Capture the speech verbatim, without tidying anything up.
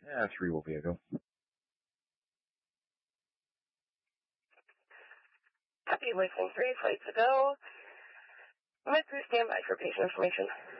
Yeah, three will be a go. Copy, wasting three, flights to go. Med crew, stand by for patient information.